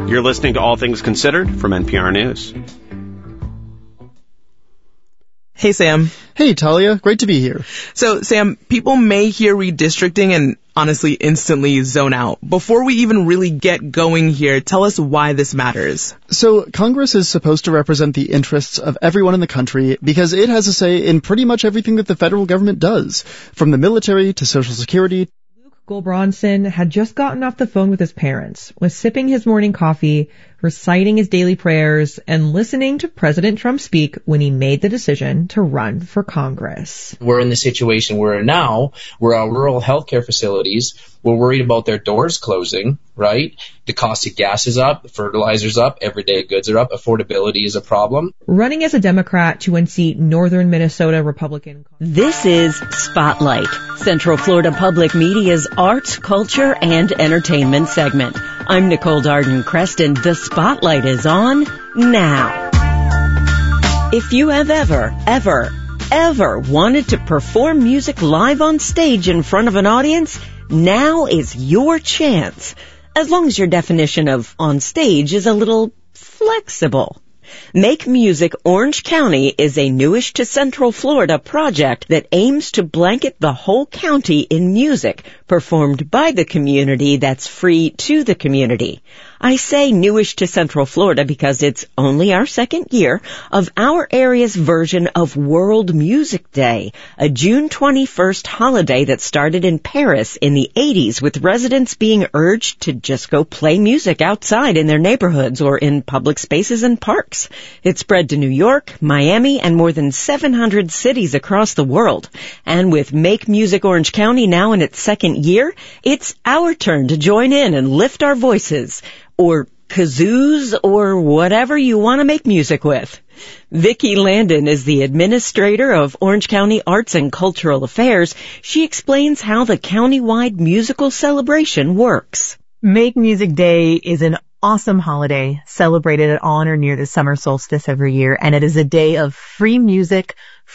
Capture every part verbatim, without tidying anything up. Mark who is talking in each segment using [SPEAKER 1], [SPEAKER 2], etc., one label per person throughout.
[SPEAKER 1] You're listening to All Things Considered from N P R News.
[SPEAKER 2] Hey, Sam.
[SPEAKER 3] Hey, Talia. Great to be here.
[SPEAKER 2] So, Sam, people may hear redistricting and honestly instantly zone out. Before we even really get going here, tell us why this matters.
[SPEAKER 3] So, Congress is supposed to represent the interests of everyone in the country because it has a say in pretty much everything that the federal government does, from the military to Social Security.
[SPEAKER 4] Gulbranson had just gotten off the phone with his parents, was sipping his morning coffee, reciting his daily prayers, and listening to President Trump speak when he made the decision to run for Congress.
[SPEAKER 5] We're in the situation we're in now, where our rural healthcare facilities, we're worried about their doors closing, right? The cost of gas is up, fertilizer's up, everyday goods are up, affordability is a problem.
[SPEAKER 4] Running as a Democrat to unseat Northern Minnesota Republican.
[SPEAKER 6] This is Spotlight, Central Florida Public Media's arts, culture, and entertainment segment. I'm Nicole Darden-Creston. The Spotlight is on now. If you have ever, ever, ever wanted to perform music live on stage in front of an audience, now is your chance. As long as your definition of on stage is a little flexible. Make Music Orange County is a newish to Central Florida project that aims to blanket the whole county in music performed by the community that's free to the community. I say newish to Central Florida because it's only our second year of our area's version of World Music Day, a June twenty-first holiday that started in Paris in the eighties with residents being urged to just go play music outside in their neighborhoods or in public spaces and parks. It spread to New York, Miami, and more than seven hundred cities across the world. And with Make Music Orange County now in its second year, it's our turn to join in and lift our voices, or kazoos, or whatever you want to make music with. Vicki Landon is the administrator of Orange County Arts and Cultural Affairs. She explains how the countywide musical celebration works.
[SPEAKER 7] Make Music Day is an awesome holiday celebrated on or near the summer solstice every year, and it is a day of free music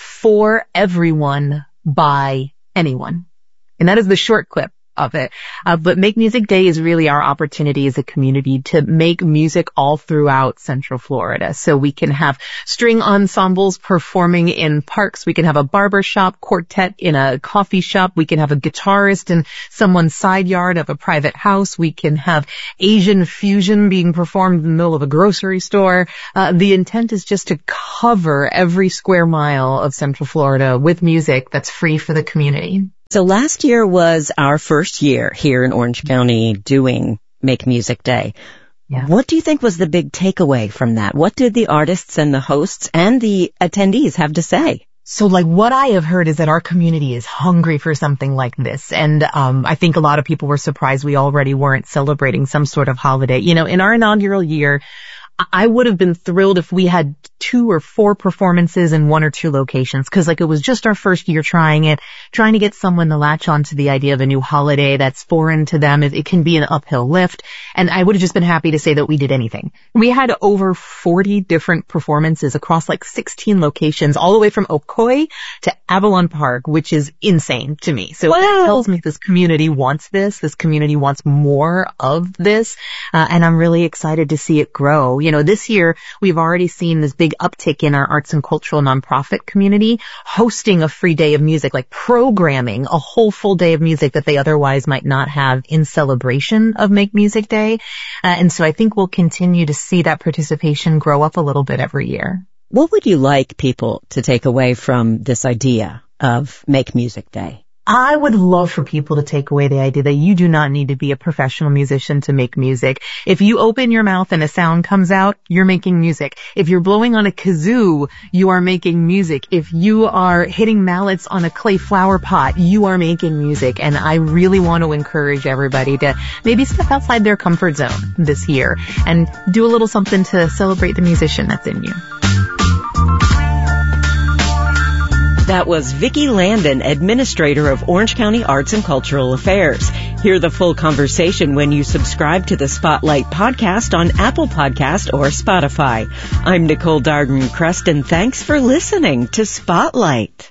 [SPEAKER 7] for everyone by anyone. And that is the short clip of it. Uh, but Make Music Day is really our opportunity as a community to make music all throughout Central Florida. So we can have string ensembles performing in parks. We can have a barbershop quartet in a coffee shop. We can have a guitarist in someone's side yard of a private house. We can have Asian fusion being performed in the middle of a grocery store. Uh, the intent is just to cover every square mile of Central Florida with music that's free for the community.
[SPEAKER 6] So last year was our first year here in Orange County doing Make Music Day. Yeah. What do you think was the big takeaway from that? What did the artists and the hosts and the attendees have to say?
[SPEAKER 7] So like what I have heard is that our community is hungry for something like this. And um I think a lot of people were surprised we already weren't celebrating some sort of holiday. You know, in our inaugural year, I would have been thrilled if we had two or four performances in one or two locations, because like it was just our first year trying it, trying to get someone to latch on to the idea of a new holiday that's foreign to them. It, it can be an uphill lift, and I would have just been happy to say that we did anything. We had over forty different performances across like sixteen locations, all the way from Ocoee to Avalon Park, which is insane to me. So wow. It tells me this community wants this, this community wants more of this, uh, and I'm really excited to see it grow. You know, this year we've already seen this big uptick in our arts and cultural nonprofit community hosting a free day of music, like programming a whole full day of music that they otherwise might not have in celebration of Make Music Day. Uh, and so I think we'll continue to see that participation grow up a little bit every year.
[SPEAKER 6] What would you like people to take away from this idea of Make Music Day?
[SPEAKER 7] I would love for people to take away the idea that you do not need to be a professional musician to make music. If you open your mouth and a sound comes out, you're making music. If you're blowing on a kazoo, you are making music. If you are hitting mallets on a clay flower pot, you are making music. And I really want to encourage everybody to maybe step outside their comfort zone this year and do a little something to celebrate the musician that's in you.
[SPEAKER 6] That was Vicki Landon, administrator of Orange County Arts and Cultural Affairs. Hear the full conversation when you subscribe to the Spotlight podcast on Apple Podcast or Spotify. I'm Nicole Darden-Creston. Thanks for listening to Spotlight.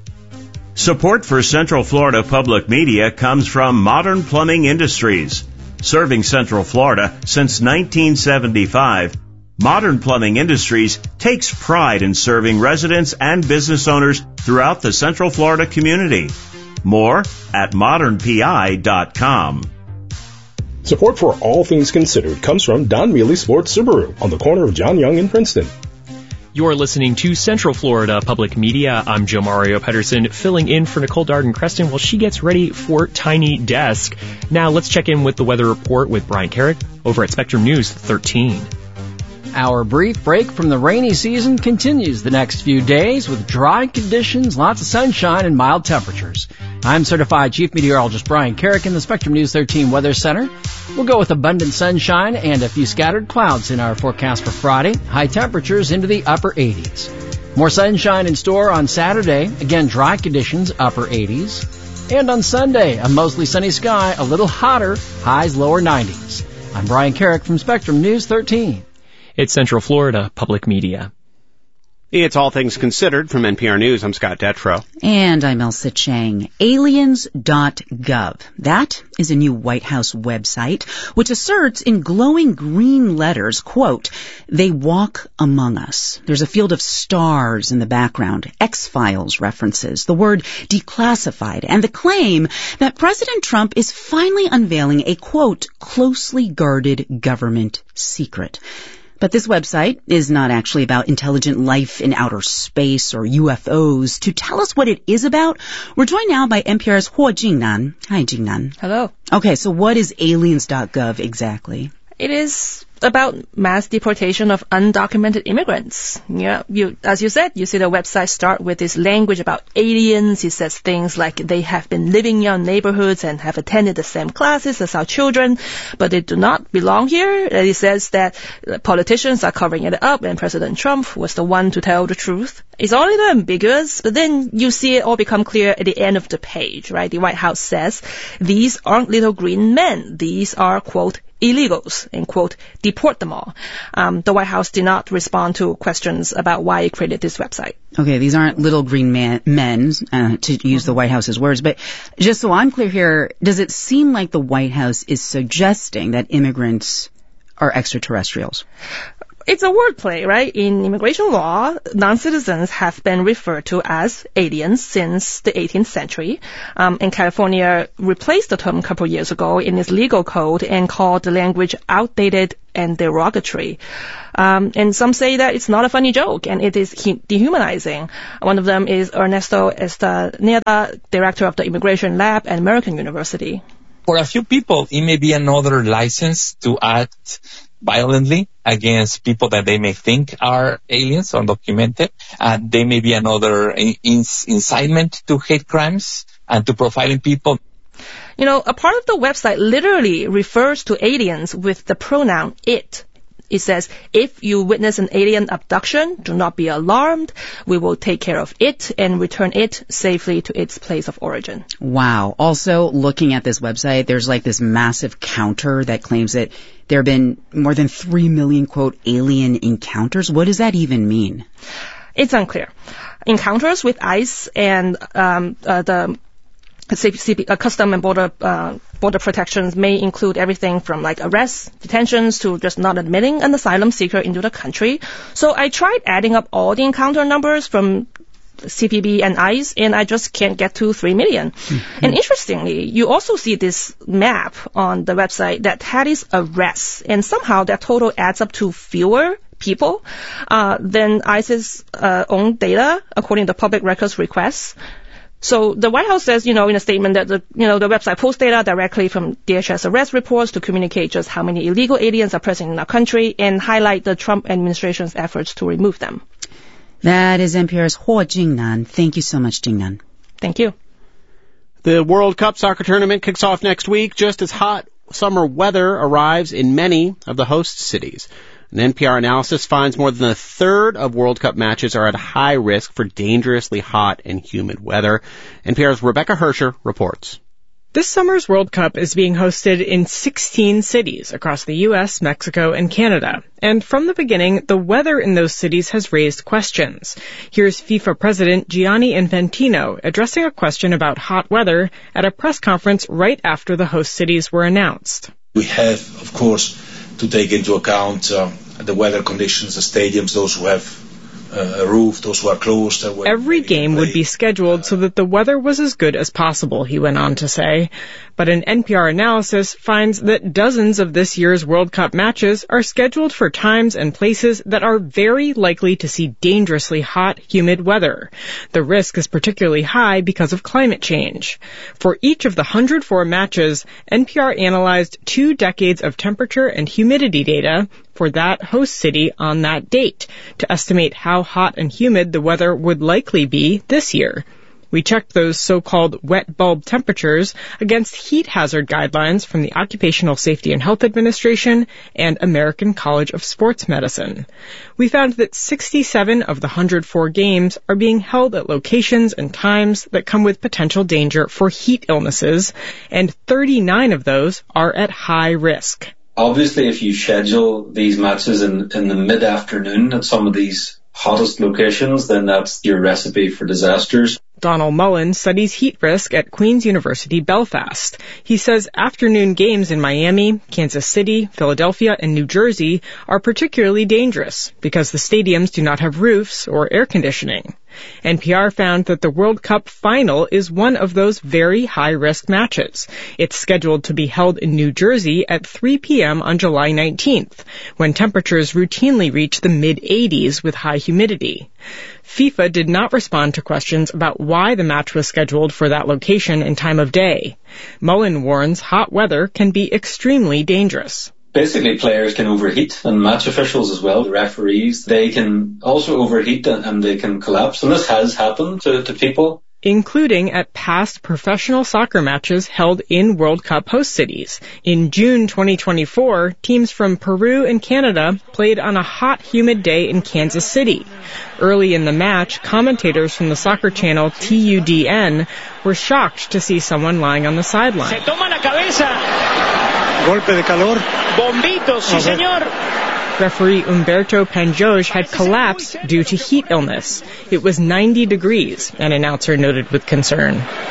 [SPEAKER 8] Support for Central Florida Public Media comes from Modern Plumbing Industries. Serving Central Florida since nineteen seventy-five, Modern Plumbing Industries takes pride in serving residents and business owners throughout the Central Florida community. More at modern p i dot com.
[SPEAKER 9] Support for All Things Considered comes from Don Mealy Sports Subaru on the corner of John Young and Princeton.
[SPEAKER 10] You're listening to Central Florida Public Media. I'm Joe Mario Pedersen, filling in for Nicole Darden-Creston while she gets ready for Tiny Desk. Now let's check in with the weather report with Brian Carrick over at Spectrum News thirteen.
[SPEAKER 11] Our brief break from the rainy season continues the next few days with dry conditions, lots of sunshine, and mild temperatures. I'm Certified Chief Meteorologist Brian Carrick in the Spectrum News thirteen Weather Center. We'll go with abundant sunshine and a few scattered clouds in our forecast for Friday. High temperatures into the upper eighties. More sunshine in store on Saturday. Again, dry conditions, upper eighties. And on Sunday, a mostly sunny sky, a little hotter, highs lower nineties. I'm Brian Carrick from Spectrum News thirteen.
[SPEAKER 10] It's Central Florida Public Media.
[SPEAKER 1] It's All Things Considered from N P R News. I'm Scott Detrow.
[SPEAKER 12] And I'm Elsa Chang. aliens dot gov. That is a new White House website which asserts in glowing green letters, quote, "They walk among us." There's a field of stars in the background, X-Files references, the word declassified, and the claim that President Trump is finally unveiling a, quote, "closely guarded government secret." But this website is not actually about intelligent life in outer space or U F Os. To tell us what it is about, we're joined now by N P R's Huo Jingnan. Hi, Jingnan.
[SPEAKER 13] Hello.
[SPEAKER 12] Okay, so what is aliens dot gov exactly?
[SPEAKER 13] It is about mass deportation of undocumented immigrants. Yeah, you, as you said, you see the website start with this language about aliens. It says things like they have been living in our neighborhoods and have attended the same classes as our children, but they do not belong here. And it says that politicians are covering it up and President Trump was the one to tell the truth. It's all a little ambiguous, but then you see it all become clear at the end of the page, right? The White House says, these aren't little green men. These are, quote, illegals, and quote, deport them all. Um, the White House did not respond to questions about why it created this website.
[SPEAKER 12] Okay, these aren't little green man, men, uh, to use the White House's words, but just so I'm clear here, does it seem like the White House is suggesting that immigrants are extraterrestrials?
[SPEAKER 13] It's a wordplay, right? In immigration law, non-citizens have been referred to as aliens since the eighteenth century. Um, and California replaced the term a couple of years ago in its legal code and called the language outdated and derogatory. Um, and some say that it's not a funny joke and it is he- dehumanizing. One of them is Ernesto Estaneda, director of the Immigration Lab at American University.
[SPEAKER 14] For a few people, it may be another license to act violently against people that they may think are aliens or undocumented. And they may be another in- incitement to hate crimes and to profiling people.
[SPEAKER 13] You know, a part of the website literally refers to aliens with the pronoun it. It says, if you witness an alien abduction, do not be alarmed. We will take care of it and return it safely to its place of origin.
[SPEAKER 12] Wow. Also, looking at this website, there's like this massive counter that claims that there have been more than three million, quote, alien encounters. What does that even mean?
[SPEAKER 13] It's unclear. Encounters with ICE and um, uh, the C P, uh, custom and border uh, border protections may include everything from like arrests, detentions, to just not admitting an asylum seeker into the country. So I tried adding up all the encounter numbers from C P B and ICE, and I just can't get to three million. Mm-hmm. And interestingly, you also see this map on the website that tallies arrests, and somehow that total adds up to fewer people uh, than ICE's uh, own data, according to public records requests. So the White House says, you know, in a statement that the, you know, the website pulls data directly from D H S arrest reports to communicate just how many illegal aliens are present in our country and highlight the Trump administration's efforts to remove them.
[SPEAKER 12] That is N P R's Huo Jingnan. Thank you so much, Jingnan.
[SPEAKER 13] Thank you.
[SPEAKER 1] The World Cup soccer tournament kicks off next week just as hot summer weather arrives in many of the host cities. An N P R analysis finds more than a third of World Cup matches are at high risk for dangerously hot and humid weather. N P R's Rebecca Hersher reports.
[SPEAKER 2] This summer's World Cup is being hosted in sixteen cities across the U S, Mexico, and Canada. And from the beginning, the weather in those cities has raised questions. Here's FIFA President Gianni Infantino addressing a question about hot weather at a press conference right after the host cities were announced.
[SPEAKER 15] We have, of course, to take into account uh, the weather conditions, the stadiums, those who have uh, a roof, those who are closed. Uh,
[SPEAKER 2] Every game would be scheduled so that the weather was as good as possible, he went on to say. But an N P R analysis finds that dozens of this year's World Cup matches are scheduled for times and places that are very likely to see dangerously hot, humid weather. The risk is particularly high because of climate change. For each of the one hundred four matches, N P R analyzed two decades of temperature and humidity data for that host city on that date to estimate how hot and humid the weather would likely be this year. We checked those so-called wet bulb temperatures against heat hazard guidelines from the Occupational Safety and Health Administration and American College of Sports Medicine. We found that sixty-seven of the one hundred four games are being held at locations and times that come with potential danger for heat illnesses, and thirty-nine of those are at high risk.
[SPEAKER 16] Obviously, if you schedule these matches in, in the mid-afternoon at some of these hottest locations, then that's your recipe for disasters.
[SPEAKER 2] Donald Mullen studies heat risk at Queen's University Belfast. He says afternoon games in Miami, Kansas City, Philadelphia, and New Jersey are particularly dangerous because the stadiums do not have roofs or air conditioning. N P R found that the World Cup final is one of those very high-risk matches. It's scheduled to be held in New Jersey at three p.m. on July nineteenth, when temperatures routinely reach the mid-eighties with high humidity. FIFA did not respond to questions about why the match was scheduled for that location and time of day. Mullen warns hot weather can be extremely dangerous.
[SPEAKER 16] Basically, players can overheat, and match officials as well, the referees, they can also overheat and, and they can collapse. And this has happened to, to people.
[SPEAKER 2] Including at past professional soccer matches held in World Cup host cities. In June twenty twenty-four, teams from Peru and Canada played on a hot, humid day in Kansas City. Early in the match, commentators from the soccer channel T U D N were shocked to see someone lying on the sideline.
[SPEAKER 17] Se toma la cabeza. Golpe de calor. Bombitos, sí señor.
[SPEAKER 2] Referee Humberto Panjoj had collapsed due to heat illness. It was ninety degrees, an announcer noted with concern.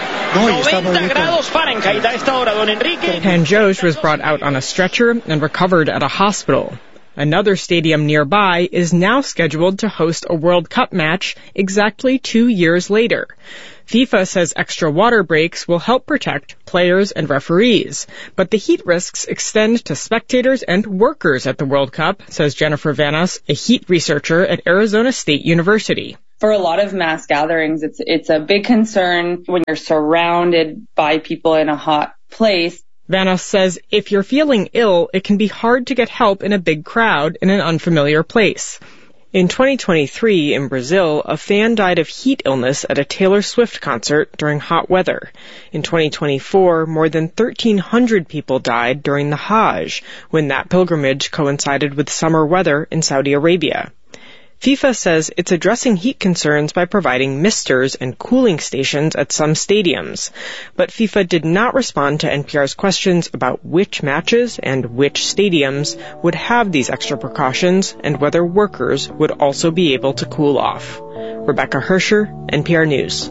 [SPEAKER 2] Panjoj was brought out on a stretcher and recovered at a hospital. Another stadium nearby is now scheduled to host a World Cup match exactly two years later. FIFA says extra water breaks will help protect players and referees, but the heat risks extend to spectators and workers at the World Cup, says Jennifer Vanas, a heat researcher at Arizona State University.
[SPEAKER 18] For a lot of mass gatherings, it's it's a big concern when you're surrounded by people in a hot place.
[SPEAKER 2] Vanas says if you're feeling ill, it can be hard to get help in a big crowd in an unfamiliar place. In twenty twenty-three, in Brazil, a fan died of heat illness at a Taylor Swift concert during hot weather. In twenty twenty-four, more than thirteen hundred people died during the Hajj, when that pilgrimage coincided with summer weather in Saudi Arabia. FIFA says it's addressing heat concerns by providing misters and cooling stations at some stadiums. But FIFA did not respond to N P R's questions about which matches and which stadiums would have these extra precautions and whether workers would also be able to cool off. Rebecca Hersher, N P R News.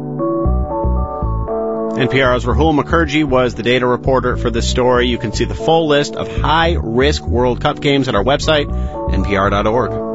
[SPEAKER 1] N P R's Rahul Mukherjee was the data reporter for this story. You can see the full list of high-risk World Cup games at our website, N P R dot org.